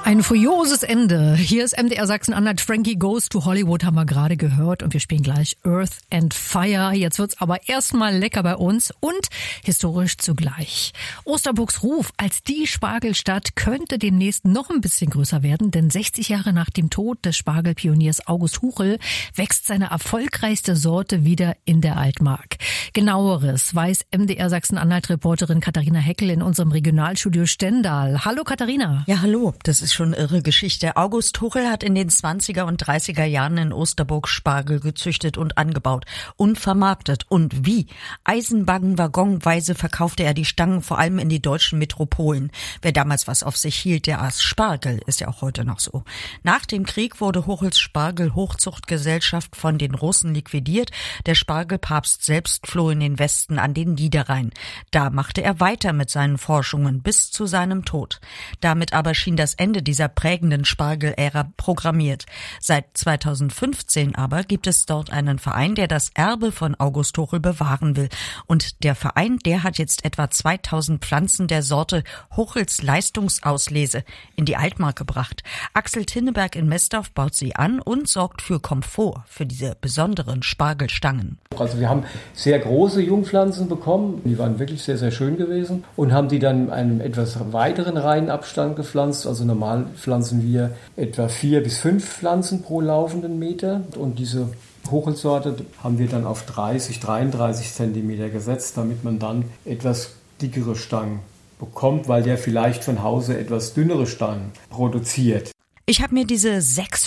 Ein furioses Ende. Hier ist MDR Sachsen-Anhalt. Frankie Goes to Hollywood haben wir gerade gehört und wir spielen gleich Earth and Fire. Jetzt wird's aber erstmal lecker bei uns und historisch zugleich. Osterburgs Ruf als die Spargelstadt könnte demnächst noch ein bisschen größer werden, denn 60 Jahre nach dem Tod des Spargelpioniers August Huchel wächst seine erfolgreichste Sorte wieder in der Altmark. Genaueres weiß MDR Sachsen-Anhalt-Reporterin Katharina Heckel in unserem Regionalstudio Stendal. Hallo Katharina. Ja, hallo. Das ist schon irre Geschichte. August Huchel hat in den 20er und 30er Jahren in Osterburg Spargel gezüchtet und angebaut und vermarktet. Und wie? Eisenbahn-waggonweise verkaufte er die Stangen vor allem in die deutschen Metropolen. Wer damals was auf sich hielt, der aß Spargel, ist ja auch heute noch so. Nach dem Krieg wurde Huchels Spargel-Hochzuchtgesellschaft von den Russen liquidiert. Der Spargelpapst selbst floh in den Westen an den Niederrhein. Da machte er weiter mit seinen Forschungen bis zu seinem Tod. Damit aber schien das Ende dieser prägenden Spargel-Ära programmiert. Seit 2015 aber gibt es dort einen Verein, der das Erbe von August Huchel bewahren will. Und der Verein, der hat jetzt etwa 2000 Pflanzen der Sorte Huchels Leistungsauslese in die Altmark gebracht. Axel Tinneberg in Mesdorf baut sie an und sorgt für Komfort für diese besonderen Spargelstangen. Also wir haben sehr große Jungpflanzen bekommen, die waren wirklich sehr, sehr schön gewesen und haben die dann in einem etwas weiteren Reihenabstand gepflanzt. Also normal pflanzen wir etwa 4 bis 5 Pflanzen pro laufenden Meter und diese Huchelsorte haben wir dann auf 33 Zentimeter gesetzt, damit man dann etwas dickere Stangen bekommt, weil der vielleicht von Hause etwas dünnere Stangen produziert. Ich habe mir diese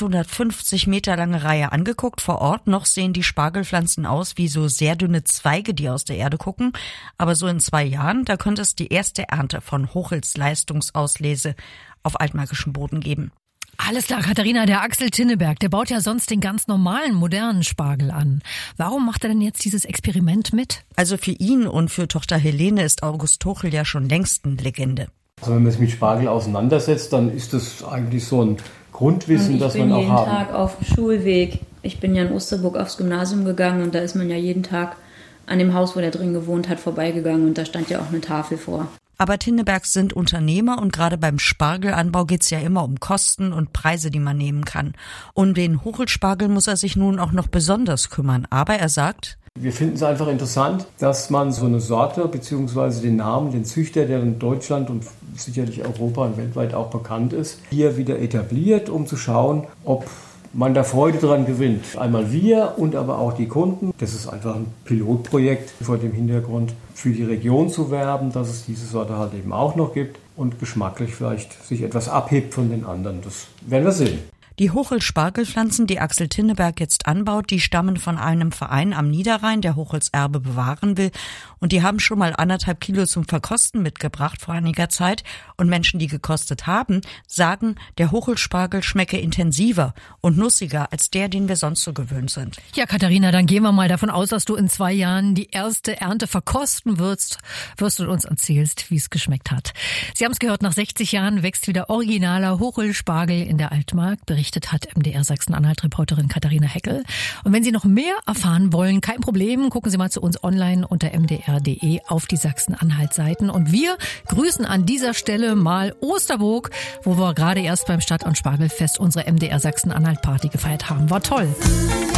650 Meter lange Reihe angeguckt. Vor Ort noch sehen die Spargelpflanzen aus wie so sehr dünne Zweige, die aus der Erde gucken. Aber so in 2 Jahren, da könnte es die erste Ernte von Huchels Leistungsauslese auf altmärkischem Boden geben. Alles klar, Katharina, der Axel Tinneberg, der baut ja sonst den ganz normalen, modernen Spargel an. Warum macht er denn jetzt dieses Experiment mit? Also für ihn und für Tochter Helene ist August Huchel ja schon längst eine Legende. Also wenn man sich mit Spargel auseinandersetzt, dann ist das eigentlich so ein Grundwissen, das man auch haben. Ich bin jeden Tag auf dem Schulweg. Ich bin ja in Osterburg aufs Gymnasium gegangen und da ist man ja jeden Tag an dem Haus, wo der drin gewohnt hat, vorbeigegangen und da stand ja auch eine Tafel vor. Aber Tinnebergs sind Unternehmer und gerade beim Spargelanbau geht's ja immer um Kosten und Preise, die man nehmen kann. Um den Huchelspargel muss er sich nun auch noch besonders kümmern. Aber er sagt: Wir finden es einfach interessant, dass man so eine Sorte bzw. den Namen, den Züchter, der in Deutschland und sicherlich Europa und weltweit auch bekannt ist, hier wieder etabliert, um zu schauen, ob man da Freude dran gewinnt. Einmal wir und aber auch die Kunden. Das ist einfach ein Pilotprojekt vor dem Hintergrund, für die Region zu werben, dass es diese Sorte halt eben auch noch gibt und geschmacklich vielleicht sich etwas abhebt von den anderen. Das werden wir sehen. Die Huchel-Spargelpflanzen, die Axel Tinneberg jetzt anbaut, die stammen von einem Verein am Niederrhein, der Huchels Erbe bewahren will. Und die haben schon mal 1,5 Kilo zum Verkosten mitgebracht vor einiger Zeit. Und Menschen, die gekostet haben, sagen, der Huchelspargel schmecke intensiver und nussiger als der, den wir sonst so gewöhnt sind. Ja, Katharina, dann gehen wir mal davon aus, dass du in 2 Jahren die erste Ernte verkosten wirst und uns erzählst, wie es geschmeckt hat. Sie haben es gehört, nach 60 Jahren wächst wieder originaler Huchelspargel in der Altmark, berichtet hat MDR Sachsen-Anhalt-Reporterin Katharina Heckel. Und wenn Sie noch mehr erfahren wollen, kein Problem, gucken Sie mal zu uns online unter mdr.de auf die Sachsen-Anhalt-Seiten. Und wir grüßen an dieser Stelle mal Osterburg, wo wir gerade erst beim Stadt- und Spargelfest unsere MDR Sachsen-Anhalt-Party gefeiert haben. War toll.